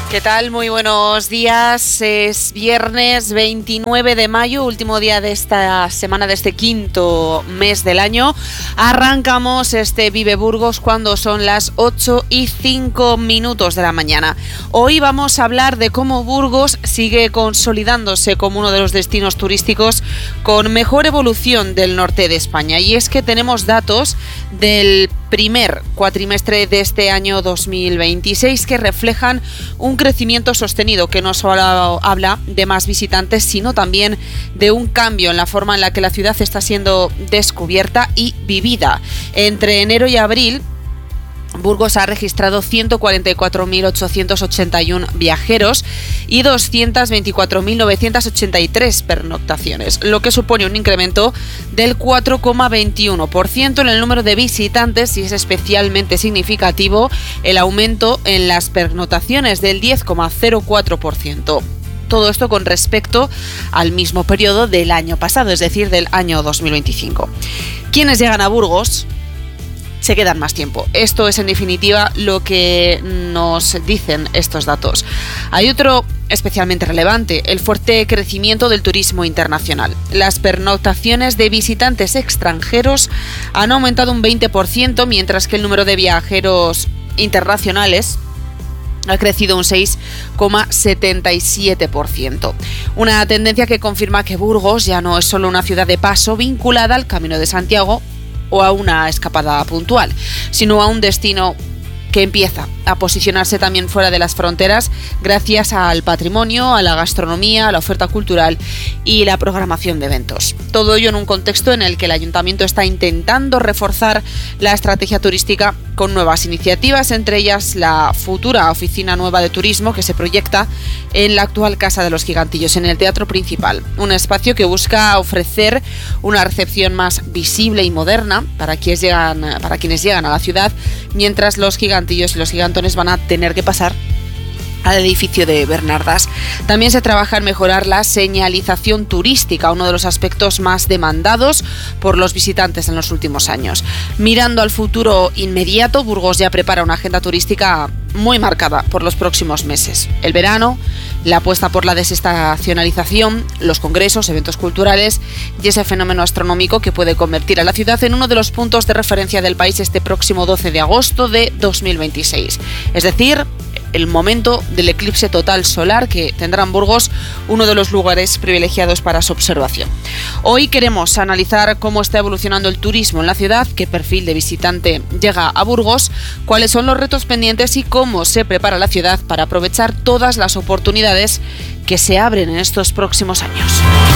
¿Qué tal? Muy buenos días. Es viernes 29 de mayo, último día de esta semana, de este quinto mes del año. Arrancamos este Vive Burgos cuando son las 8:05 de la mañana. Hoy vamos a hablar de cómo Burgos sigue consolidándose como uno de los destinos turísticos con mejor evolución del norte de España. Y es que tenemos datos del primer cuatrimestre de este año 2026 que reflejan un crecimiento sostenido que no solo habla de más visitantes, sino también de un cambio en la forma en la que la ciudad está siendo descubierta y vivida. Entre enero y abril, Burgos ha registrado 144.881 viajeros y 224.983 pernoctaciones, lo que supone un incremento del 4,21% en el número de visitantes, y es especialmente significativo el aumento en las pernoctaciones del 10,04%. Todo esto con respecto al mismo periodo del año pasado, es decir, del año 2025. Quienes llegan a Burgos se quedan más tiempo. Esto es en definitiva lo que nos dicen estos datos. Hay otro especialmente relevante: el fuerte crecimiento del turismo internacional. Las pernoctaciones de visitantes extranjeros han aumentado un 20%, mientras que el número de viajeros internacionales ha crecido un 6,77%. Una tendencia que confirma que Burgos ya no es solo una ciudad de paso vinculada al Camino de Santiago o a una escapada puntual, sino a un destino que empieza a posicionarse también fuera de las fronteras gracias al patrimonio, a la gastronomía, a la oferta cultural y la programación de eventos. Todo ello en un contexto en el que el Ayuntamiento está intentando reforzar la estrategia turística con nuevas iniciativas, entre ellas la futura oficina nueva de turismo que se proyecta en la actual Casa de los Gigantillos, en el Teatro Principal, un espacio que busca ofrecer una recepción más visible y moderna para quienes llegan a la ciudad, mientras los gigantillos y los gigantones van a tener que pasar al edificio de Bernardas. También se trabaja en mejorar la señalización turística, uno de los aspectos más demandados por los visitantes en los últimos años. Mirando al futuro inmediato, Burgos ya prepara una agenda turística muy marcada por los próximos meses. El verano, la apuesta por la desestacionalización, los congresos, eventos culturales y ese fenómeno astronómico que puede convertir a la ciudad en uno de los puntos de referencia del país este próximo 12 de agosto de 2026. Es decir, el momento del eclipse total solar que tendrá en Burgos uno de los lugares privilegiados para su observación. Hoy queremos analizar cómo está evolucionando el turismo en la ciudad, qué perfil de visitante llega a Burgos, cuáles son los retos pendientes y cómo se prepara la ciudad para aprovechar todas las oportunidades que se abren en estos próximos años.